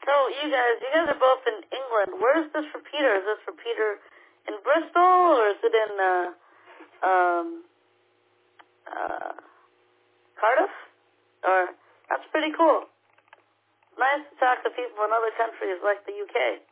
So you guys are both in England. Where is this for Peter? Is this for Peter in Bristol, or is it in Cardiff? Or that's pretty cool. Nice to talk to people in other countries like the UK.